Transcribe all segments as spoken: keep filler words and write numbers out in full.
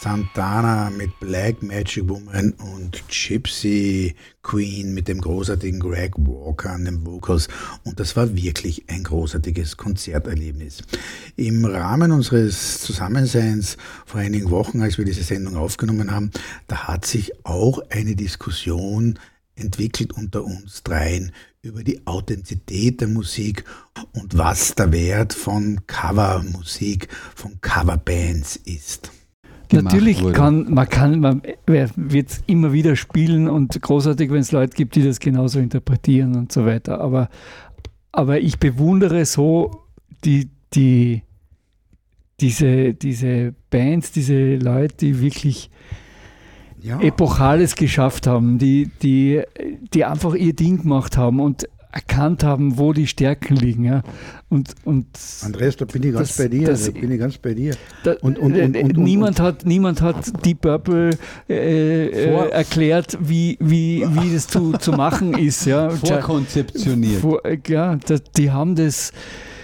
Santana mit Black Magic Woman und Gypsy Queen mit dem großartigen Greg Walker an den Vocals. Und das war wirklich ein großartiges Konzerterlebnis. Im Rahmen unseres Zusammenseins vor einigen Wochen, als wir diese Sendung aufgenommen haben, da hat sich auch eine Diskussion entwickelt unter uns dreien über die Authentizität der Musik und was der Wert von Covermusik, von Coverbands ist. Natürlich kann man, kann, man wird es immer wieder spielen und großartig, wenn es Leute gibt, die das genauso interpretieren und so weiter. Aber, aber ich bewundere so die, die, diese, diese Bands, diese Leute, die wirklich ja. Epochales geschafft haben, die, die, die einfach ihr Ding gemacht haben und erkannt haben, wo die Stärken liegen. Ja. Und, und Andreas, da bin ich ganz das, bei dir. Das, da bin ich ganz bei dir. Da, und, und, und, und, niemand, und, hat, niemand hat Deep Purple äh, äh, erklärt, wie, wie, wie das zu, zu machen ist. Ja. Vorkonzeptioniert. Vor, ja, das, die haben das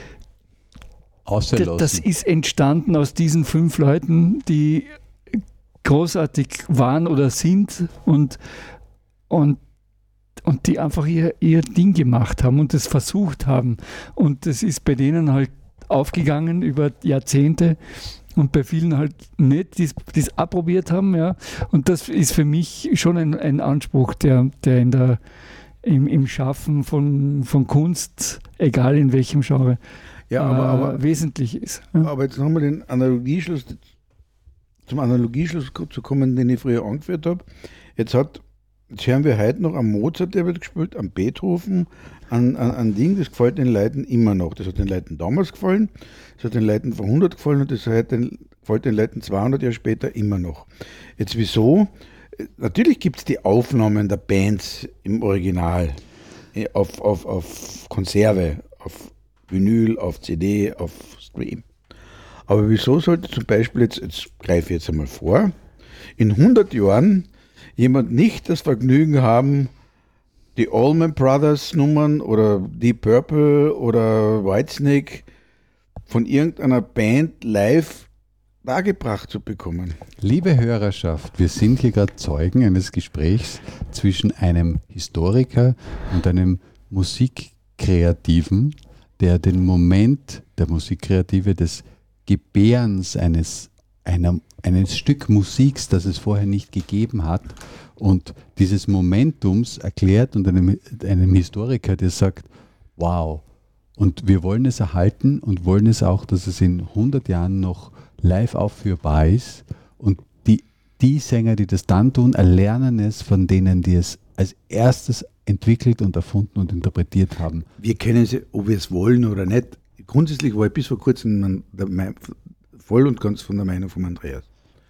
ausgelassen. Das ist entstanden aus diesen fünf Leuten, die großartig waren oder sind und, und und die einfach ihr, ihr Ding gemacht haben und das versucht haben. Und das ist bei denen halt aufgegangen über Jahrzehnte und bei vielen halt nicht, die es approbiert haben. Ja. Und das ist für mich schon ein, ein Anspruch, der, der in der, im, im Schaffen von, von Kunst, egal in welchem Genre, ja, aber, äh, aber, wesentlich ist. Ja. Aber jetzt haben wir den Analogieschluss, zum Analogieschluss zu kommen, den ich früher angeführt habe. Jetzt hat Jetzt hören wir heute noch am Mozart, der wird gespielt, am Beethoven, an, an, an Ding, das gefällt den Leuten immer noch. Das hat den Leuten damals gefallen, das hat den Leuten vor hundert gefallen und das hat den, gefällt den Leuten zweihundert Jahre später immer noch. Jetzt wieso? Natürlich gibt es die Aufnahmen der Bands im Original, auf, auf, auf Konserve, auf Vinyl, auf C D, auf Stream. Aber wieso sollte zum Beispiel, jetzt, jetzt greife ich jetzt einmal vor, in hundert Jahren jemand nicht das Vergnügen haben, die Allman Brothers Nummern oder Deep Purple oder Whitesnake von irgendeiner Band live dargebracht zu bekommen. Liebe Hörerschaft, wir sind hier gerade Zeugen eines Gesprächs zwischen einem Historiker und einem Musikkreativen, der den Moment der Musikkreative des Gebärens eines Einer, eines Stück Musiks, das es vorher nicht gegeben hat und dieses Momentums erklärt und einem, einem Historiker, der sagt, wow, und wir wollen es erhalten und wollen es auch, dass es in hundert Jahren noch live aufführbar ist und die, die Sänger, die das dann tun, erlernen es von denen, die es als erstes entwickelt und erfunden und interpretiert haben. Wir kennen sie, ob wir es wollen oder nicht. Grundsätzlich war ich bis vor kurzem der Meinung, voll und ganz von der Meinung von Andreas.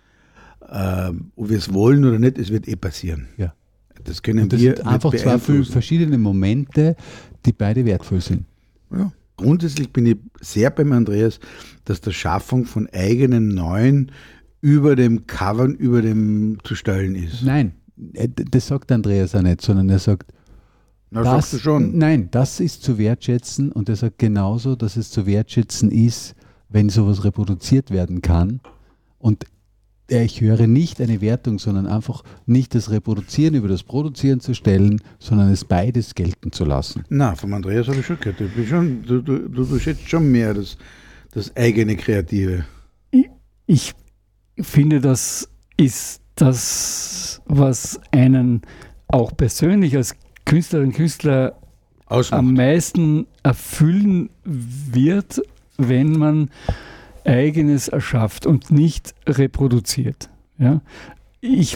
Ähm, ob wir es wollen oder nicht, es wird eh passieren. Ja. Das können und das wir sind einfach zwei verschiedene Momente, die beide wertvoll sind. Ja. Grundsätzlich bin ich sehr beim Andreas, dass der Schaffung von eigenen neuen über dem Covern, über dem zu stellen ist. Nein, das sagt Andreas auch nicht, sondern er sagt, Na, das, sagst du schon. Nein, das ist zu wertschätzen und er sagt genauso, dass es zu wertschätzen ist, wenn sowas reproduziert werden kann. Und ich höre nicht eine Wertung, sondern einfach nicht das Reproduzieren über das Produzieren zu stellen, sondern es beides gelten zu lassen. Na, vom Andreas habe ich schon gehört. Du, bist schon, du, du, du, du schätzt schon mehr das, das eigene Kreative. Ich, ich finde, das ist das, was einen auch persönlich als Künstlerin und Künstler ausmacht. Am meisten erfüllen wird, wenn man Eigenes erschafft und nicht reproduziert. Ja? Ich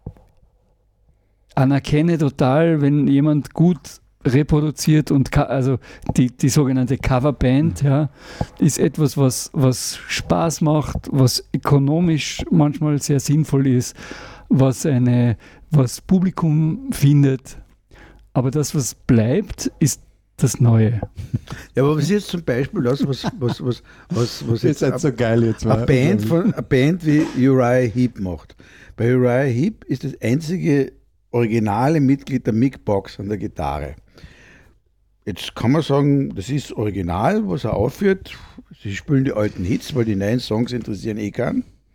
anerkenne total, wenn jemand gut reproduziert und also die, die sogenannte Coverband, ja, ist etwas, was, was Spaß macht, was ökonomisch manchmal sehr sinnvoll ist, was eine, was Publikum findet. Aber das, was bleibt, ist das Neue. Ja, aber was ist jetzt zum Beispiel das, was, was, was, was, was jetzt jetzt so geil jetzt eine Band, von, eine Band wie Uriah Heep macht. Bei Uriah Heep ist das einzige originale Mitglied der Mick Box an der Gitarre. Jetzt kann man sagen, das ist original, was er aufführt. Sie spielen die alten Hits, weil die neuen Songs interessieren eh keinen.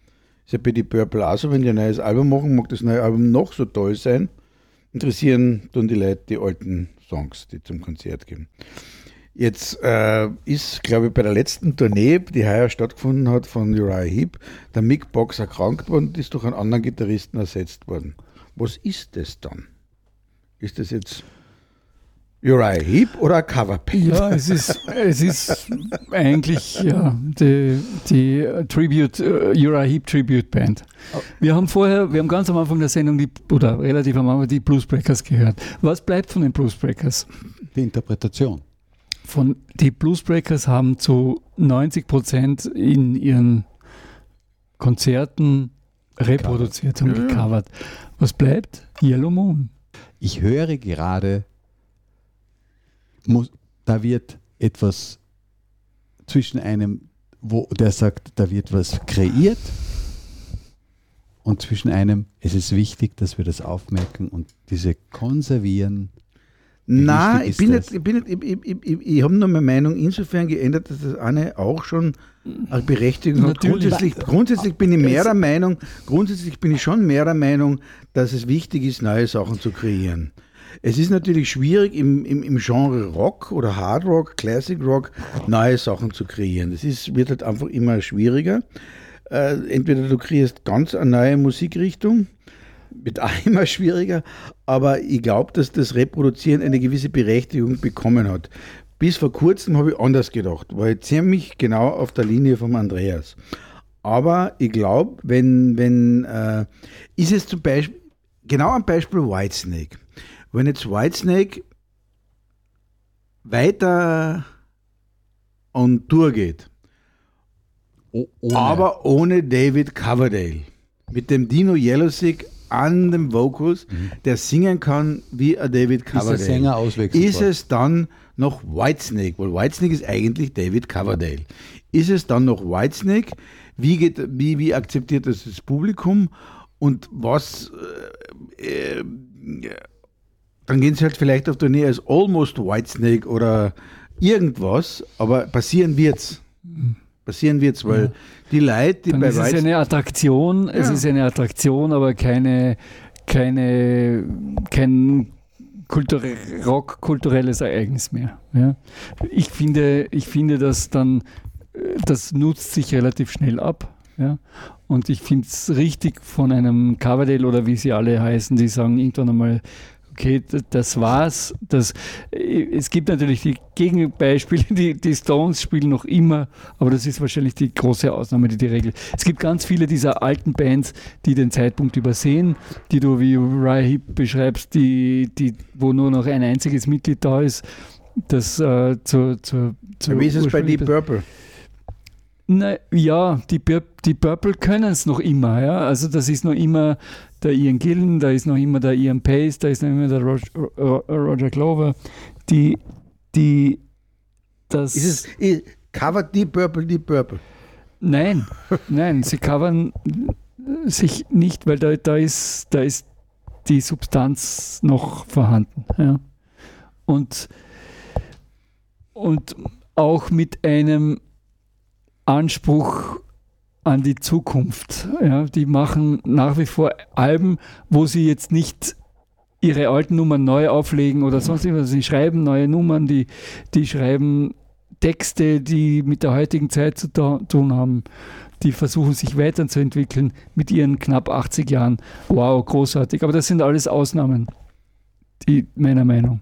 Ist ja bei die Purple auch so, wenn die ein neues Album machen, mag das neue Album noch so toll sein, interessieren tun die Leute die alten Songs, die zum Konzert gehen. Jetzt äh, ist, glaube ich, bei der letzten Tournee, die heuer stattgefunden hat von Uriah Heep, der Mick Box erkrankt worden und ist durch einen anderen Gitarristen ersetzt worden. Was ist das dann? Ist das jetzt Uriah Heep oder ein Coverband? Ja, es ist, es ist eigentlich ja, die, die Tribute, uh, Uriah Heep Tribute Band. Wir haben vorher, wir haben ganz am Anfang der Sendung, die, oder relativ am Anfang, die Bluesbreakers gehört. Was bleibt von den Bluesbreakers? Die Interpretation. Von, die Bluesbreakers haben zu neunzig Prozent in ihren Konzerten reproduziert und ja. gecovert. Was bleibt? Yellow Moon. Ich höre gerade, muss, da wird etwas zwischen einem, wo der sagt, da wird was kreiert, und zwischen einem, es ist wichtig, dass wir das aufmerken und diese konservieren. Nein, wichtig ich bin, ist nicht, ich, bin nicht, ich, ich, ich, ich habe nur meine Meinung insofern geändert, dass das eine auch schon eine Berechtigung hat. Natürlich. Grundsätzlich, grundsätzlich bin ich mehr der Meinung, grundsätzlich bin ich schon mehr der Meinung, dass es wichtig ist, neue Sachen zu kreieren. Es ist natürlich schwierig, im, im, im Genre Rock oder Hard Rock, Classic Rock, neue Sachen zu kreieren. Das ist, wird halt einfach immer schwieriger. Äh, entweder du kreierst ganz eine neue Musikrichtung, wird auch immer schwieriger, aber ich glaube, dass das Reproduzieren eine gewisse Berechtigung bekommen hat. Bis vor kurzem habe ich anders gedacht, war ich ziemlich genau auf der Linie vom Andreas. Aber ich glaube, wenn, wenn äh, ist es zum Beispiel, genau am Beispiel Whitesnake, wenn jetzt Whitesnake weiter on Tour geht, Oh, ohne. aber ohne David Coverdale, mit dem Dino Yellowsick an den Vocals, mhm. der singen kann wie ein David Coverdale. Ist der Sänger auswechselbar? Ist es dann noch Whitesnake? Weil Whitesnake ist eigentlich David Coverdale. Ist es dann noch Whitesnake? Wie, geht, wie, wie akzeptiert das das Publikum? Und was... Äh, äh, dann gehen sie halt vielleicht auf Tournee als Almost Whitesnake oder irgendwas, aber passieren wird's. Mhm. Passieren wird's, weil ja. die Leute, die dann bei ist es eine Attraktion, ja. es ist eine Attraktion, aber keine, keine, kein kulturell, Rock-kulturelles Ereignis mehr. Ja. Ich finde, ich finde, dass dann, das nutzt sich relativ schnell ab. Ja. Und ich finde es richtig von einem Coverdale oder wie sie alle heißen, die sagen irgendwann einmal, okay, das war's. Das, es gibt natürlich die Gegenbeispiele, die, die Stones spielen noch immer, aber das ist wahrscheinlich die große Ausnahme, die die Regel. Es gibt ganz viele dieser alten Bands, die den Zeitpunkt übersehen, die du wie Uriah Heep beschreibst, die, die, wo nur noch ein einziges Mitglied da ist, das äh, zu, zu, zu Wie ist es bei Deep Purple? Na, ja, die, Pur- die Purple können es noch immer. Ja? Also das ist noch immer der Ian Gillan, da ist noch immer der Ian Pace, da ist noch immer der Roger, Roger Glover. Die, die, das ist es, ist, covert Deep Purple Deep Purple? Nein, nein, sie covern sich nicht, weil da, da, ist, da ist die Substanz noch vorhanden. Ja? Und, und auch mit einem Anspruch an die Zukunft. Ja, die machen nach wie vor Alben, wo sie jetzt nicht ihre alten Nummern neu auflegen oder sonst irgendwas. Sie schreiben neue Nummern, die, die schreiben Texte, die mit der heutigen Zeit zu tun haben. Die versuchen sich weiterzuentwickeln mit ihren knapp achtzig Jahren. Wow, großartig. Aber das sind alles Ausnahmen, die meiner Meinung.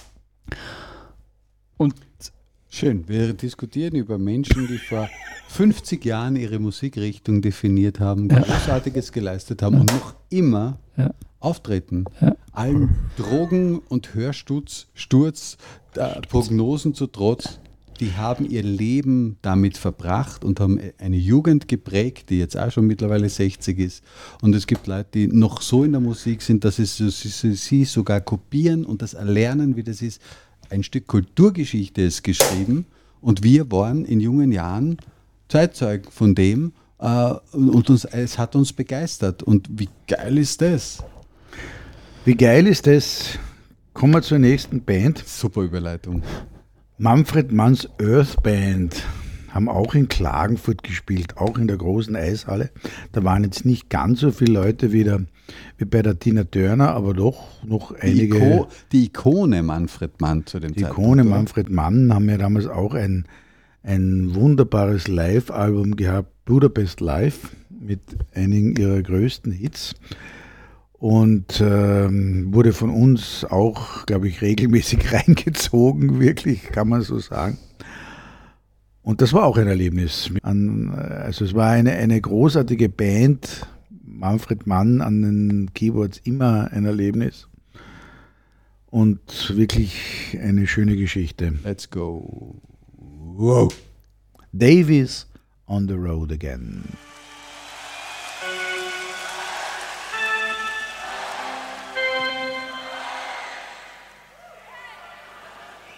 Und schön, wir diskutieren über Menschen, die vor fünfzig Jahren ihre Musikrichtung definiert haben, ja. Großartiges geleistet haben ja. und noch immer ja. auftreten. Ja. Allen Drogen- und Hörsturz, Sturz, äh, Prognosen zu Trotz, die haben ihr Leben damit verbracht und haben eine Jugend geprägt, die jetzt auch schon mittlerweile sechzig ist. Und es gibt Leute, die noch so in der Musik sind, dass es, sie, sie sogar kopieren und das erlernen, wie das ist. Ein Stück Kulturgeschichte ist geschrieben und wir waren in jungen Jahren Zeitzeugen von dem äh, und uns, es hat uns begeistert. Und wie geil ist das? Wie geil ist das? Kommen wir zur nächsten Band. Super Überleitung. Manfred Manns Earth Band haben auch in Klagenfurt gespielt, auch in der großen Eishalle. Da waren jetzt nicht ganz so viele Leute wie, der, wie bei der Tina Turner, aber doch noch einige. Die, Iko, die Ikone Manfred Mann zu dem Die Zeitpunkt. Ikone oder? Manfred Mann haben ja damals auch ein, ein wunderbares Live-Album gehabt, Budapest Live, mit einigen ihrer größten Hits. Und ähm, wurde von uns auch, glaube ich, regelmäßig reingezogen, wirklich, kann man so sagen. Und das war auch ein Erlebnis. An, also es war eine, eine großartige Band, Manfred Mann an den Keyboards, immer ein Erlebnis. Und wirklich eine schöne Geschichte. Let's go. Wow. Davies on the road again.